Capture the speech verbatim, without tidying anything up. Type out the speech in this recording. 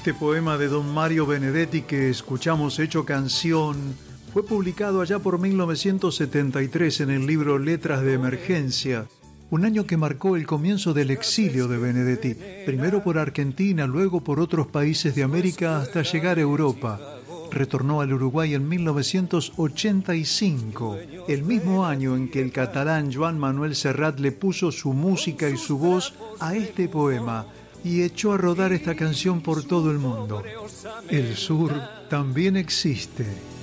Este poema de don Mario Benedetti que escuchamos hecho canción fue publicado allá por mil novecientos setenta y tres en el libro Letras de Emergencia, un año que marcó el comienzo del exilio de Benedetti, primero por Argentina, luego por otros países de América hasta llegar a Europa. Retornó al Uruguay en mil novecientos ochenta y cinco, el mismo año en que el catalán Joan Manuel Serrat le puso su música y su voz a este poema y echó a rodar esta canción por todo el mundo. El sur también existe.